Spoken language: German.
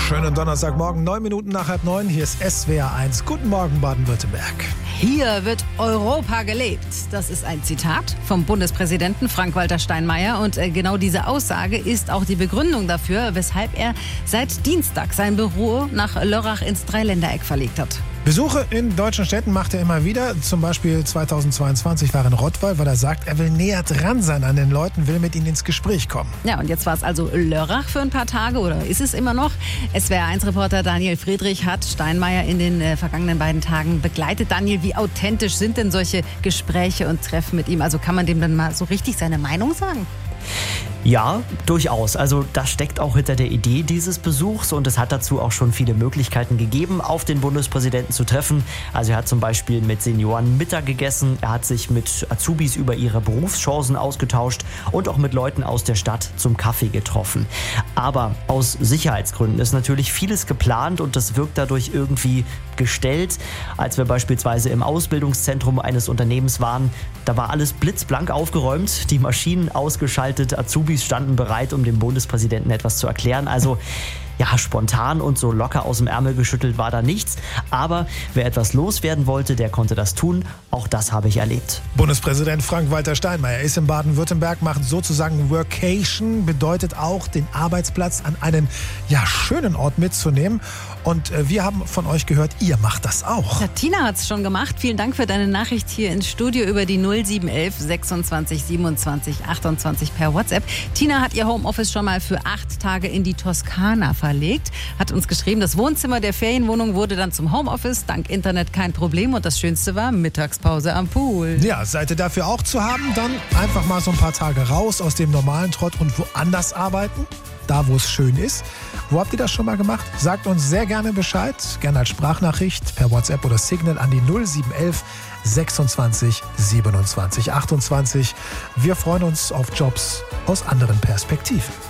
Schönen Donnerstagmorgen, 9 Minuten nach 8:30. Hier ist SWR 1. Guten Morgen, Baden-Württemberg. Hier wird Europa gelebt. Das ist ein Zitat vom Bundespräsidenten Frank-Walter Steinmeier. Und genau diese Aussage ist auch die Begründung dafür, weshalb er seit Dienstag sein Büro nach Lörrach ins Dreiländereck verlegt hat. Besuche in deutschen Städten macht er immer wieder. Zum Beispiel 2022 war er in Rottweil, weil er sagt, er will näher dran sein an den Leuten, will mit ihnen ins Gespräch kommen. Ja, und jetzt war es also Lörrach für ein paar Tage oder ist es immer noch? SWR1-Reporter Daniel Friedrich hat Steinmeier in den vergangenen beiden Tagen begleitet. Daniel, wie authentisch sind denn solche Gespräche und Treffen mit ihm? Also kann man dem dann mal so richtig seine Meinung sagen? Ja, durchaus. Also das steckt auch hinter der Idee dieses Besuchs und es hat dazu auch schon viele Möglichkeiten gegeben, auf den Bundespräsidenten zu treffen. Also er hat zum Beispiel mit Senioren Mittag gegessen, er hat sich mit Azubis über ihre Berufschancen ausgetauscht und auch mit Leuten aus der Stadt zum Kaffee getroffen. Aber aus Sicherheitsgründen ist natürlich vieles geplant und das wirkt dadurch irgendwie gestellt. Als wir beispielsweise im Ausbildungszentrum eines Unternehmens waren, da war alles blitzblank aufgeräumt, die Maschinen ausgeschaltet, Azubis standen bereit, um dem Bundespräsidenten etwas zu erklären. Also ja, spontan und so locker aus dem Ärmel geschüttelt war da nichts. Aber wer etwas loswerden wollte, der konnte das tun. Auch das habe ich erlebt. Bundespräsident Frank-Walter Steinmeier ist in Baden-Württemberg, macht sozusagen Workation, bedeutet auch, den Arbeitsplatz an einen schönen Ort mitzunehmen. Und wir haben von euch gehört, ihr macht das auch. Ja, Tina hat es schon gemacht. Vielen Dank für deine Nachricht hier ins Studio über die 0711 26 27 28 per WhatsApp. Tina hat ihr Homeoffice schon mal für 8 Tage in die Toskana verlegt. Hat uns geschrieben, das Wohnzimmer der Ferienwohnung wurde dann zum Homeoffice. Dank Internet kein Problem. Und das Schönste war Mittagspause am Pool. Ja, seid ihr dafür auch zu haben? Dann einfach mal so ein paar Tage raus aus dem normalen Trott und woanders arbeiten. Da, wo es schön ist. Wo habt ihr das schon mal gemacht? Sagt uns sehr gerne Bescheid. Gerne als Sprachnachricht per WhatsApp oder Signal an die 0711 26 27 28. Wir freuen uns auf Jobs aus anderen Perspektiven.